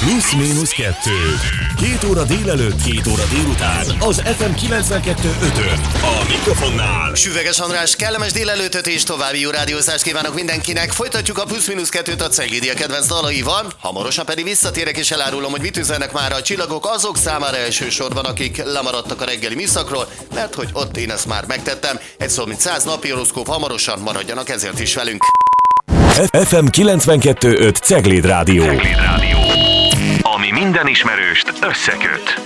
Plusz-minusz 2. 2 óra délelőtt, 2 óra délután. Az FM 92.5-ön. A mikrofonnál Süveges András, kellemes délelőtöt és további jó rádiózást kívánok mindenkinek. Folytatjuk a Plusz-minusz 2-t a Ceglédia kedvenc dalaival. Hamarosan pedig visszatérek és elárulom, hogy mit üzennek már a csillagok azok számára elsősorban, akik lemaradtak a reggeli műszakról, mert hogy ott én ezt már megtettem. Egy szó mint 100 napi horoszkóp, hamarosan maradjanak ezért is velünk. FM 92.5 Cegléd Rádió. Ami minden ismerőst összeköt.